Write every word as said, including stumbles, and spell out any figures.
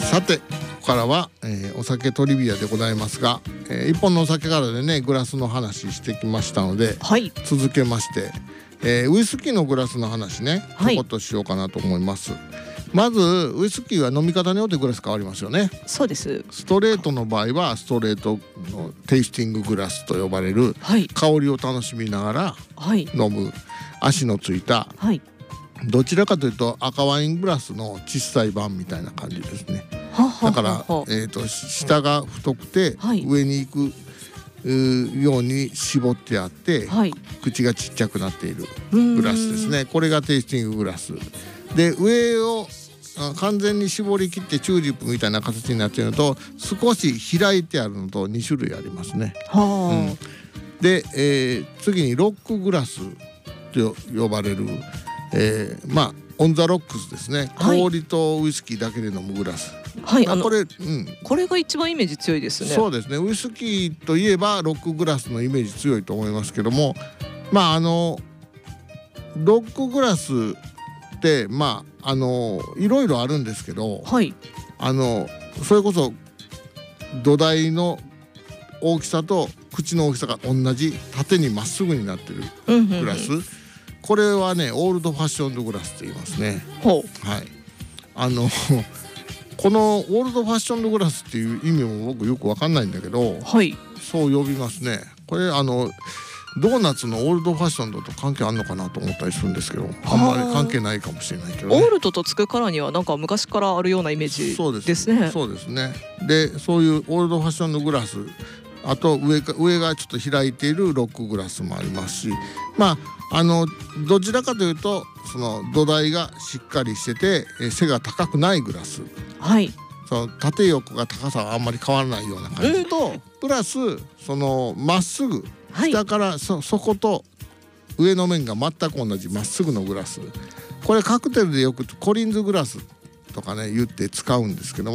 さてここからは、えー、お酒トリビアでございますが、えー、一本のお酒からでねグラスの話してきましたので、 はい、 続けまして、えー、ウイスキーのグラスの話ねちはいょこっとしようかなと思います。まずウイスキーは飲み方によってグラス変わりますよね。 そうです。 ストレートの場合はストレートのテイスティンググラスと呼ばれる、 はい、 香りを楽しみながらはい飲む足のついた、 はい、 どちらかというと赤ワイングラスの小さい版みたいな感じですね。 ははだから、 ははえー、と下が太くて、 はい、 上に行くうように絞ってあって、 はい、 口がちっちゃくなっているググラスですね。これがテイスティンググラスで、上を完全に絞り切ってチューリップみたいな形になっているのと、少し開いてあるのとに種類ありますね。 はうん、で、えー、次にロックグラスと呼ばれる、えー、まあオンザロックスですね。 はい、 氷とウイスキーだけで飲むグラス。 はい、あのまあこれ、うん、 これが一番イメージ強いですね。 そうですね。ウイスキーといえばロックグラスのイメージ強いと思いますけども、まああのロックグラスってまああのいろいろあるんですけど、 はい、 あのそれこそ土台の大きさと口の大きさが同じ縦にまっすぐになってるグラス、 うんうんうん、 これはねオールドファッションドグラスって言いますね。 ほう、 はい、あのこのオールドファッションドグラスっていう意味も僕よく分かんないんだけど、 はい、 そう呼びますね。これあのドーナツのオールドファッションドと関係あるのかなと思ったりするんですけど、あんまり関係ないかもしれないけど、ね、 オールドとつくからにはなんか昔からあるようなイメージですね。 そうですね。でそういうオールドファッションドグラス、あと上か上がちょっと開いているロックグラスもありますし、まああのどちらかというとその土台がしっかりしてて背が高くないグラス、 はい、 その縦横が高さはあんまり変わらないような感じと、うん、プラスそのまっすぐ下から そ, 底と上の面が全く同じまっすぐのグラス、これカクテルでよくコリンズグラスとかね言って使うんですけども、